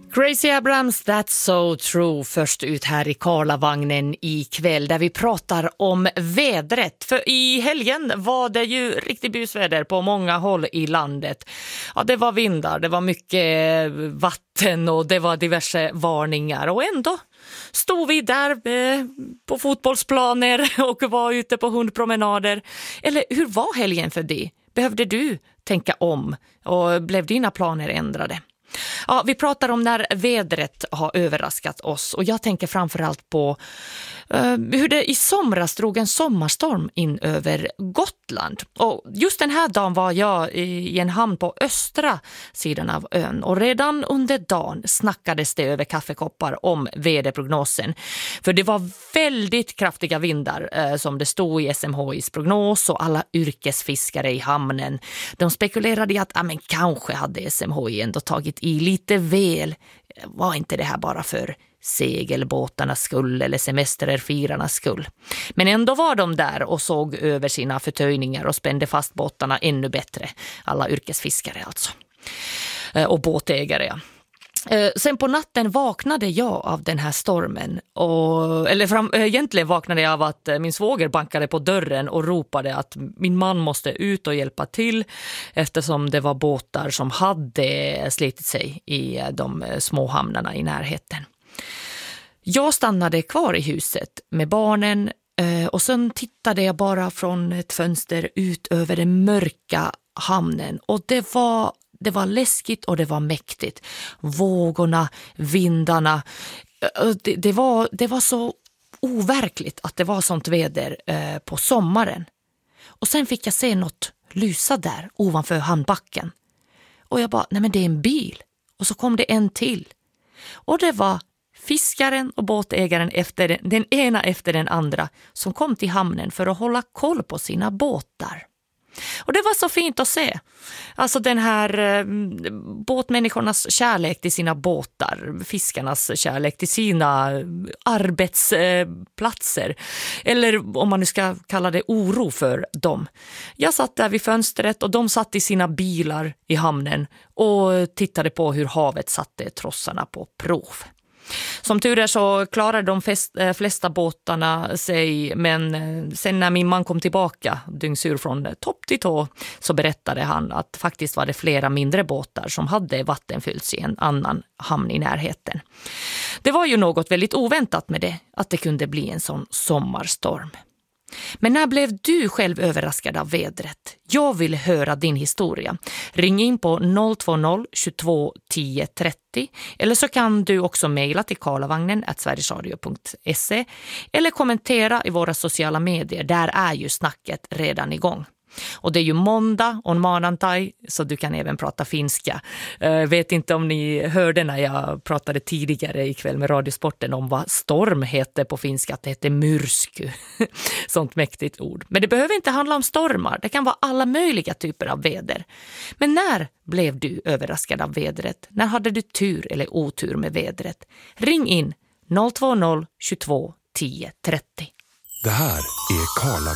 Crazy Abrams, that's so true. Först ut här i Karlavagnen ikväll där vi pratar om vädret. För i helgen var det ju riktigt busväder på många håll i landet. Ja, det var vindar, det var mycket vatten och det var diverse varningar. Och ändå stod vi där på fotbollsplaner och var ute på hundpromenader. Eller hur var helgen för dig? Behövde du tänka om och blev dina planer ändrade? Ja, vi pratar om när vädret har överraskat oss och jag tänker framförallt på hur det i somras drog en sommarstorm in över Gotland. Och just den här dagen var jag i en hamn på östra sidan av ön och redan under dagen snackades det över kaffekoppar om väderprognosen. För det var väldigt kraftiga vindar som det stod i SMHIs prognos och alla yrkesfiskare i hamnen. De spekulerade i att kanske hade SMHI ändå tagit i lite väl. Var inte det här bara för segelbåtarnas skull eller semesterfirarnas skull? Men ändå var de där och såg över sina förtöjningar och spände fast båtarna ännu bättre. Alla yrkesfiskare alltså. Och båtägare, ja. Sen på natten vaknade jag av den här stormen. Egentligen vaknade jag av att min svåger bankade på dörren och ropade att min man måste ut och hjälpa till eftersom det var båtar som hade slitit sig i de små hamnarna i närheten. Jag stannade kvar i huset med barnen och sen tittade jag bara från ett fönster ut över den mörka hamnen och det var läskigt och det var mäktigt. Vågorna, vindarna, det var så overkligt att det var sånt väder på sommaren. Och sen fick jag se något lysa där ovanför hamnbacken. Och jag bara, nej men det är en bil. Och så kom det en till. Och det var fiskaren och båtägaren efter den ena efter den andra som kom till hamnen för att hålla koll på sina båtar. Och det var så fint att se. Alltså den här båtmänniskornas kärlek till sina båtar, fiskarnas kärlek till sina arbetsplatser. Eller om man nu ska kalla det oro för dem. Jag satt där vid fönstret och de satt i sina bilar i hamnen och tittade på hur havet satte trossarna på prov. Som tur är så klarade de flesta båtarna sig, men sen när min man kom tillbaka dyngsur från topp till tå så berättade han att faktiskt var det flera mindre båtar som hade vattenfyllts i en annan hamn i närheten. Det var ju något väldigt oväntat med det, att det kunde bli en sån sommarstorm. Men när blev du själv överraskad av vädret? Jag vill höra din historia. Ring in på 020 22 10 30 eller så kan du också mejla till karlavagnen@sverigesradio.se eller kommentera i våra sociala medier. Där är ju snacket redan igång. Och det är ju måndag och maanantai så du kan även prata finska. Vet inte om ni hörde när jag pratade tidigare ikväll med Radiosporten om vad storm heter på finska, att det heter myrsky. Sånt mäktigt ord. Men det behöver inte handla om stormar, det kan vara alla möjliga typer av väder. Men när blev du överraskad av vädret? När hade du tur eller otur med vädret? Ring in 020 22 10 30. Det här är Karlavagnen.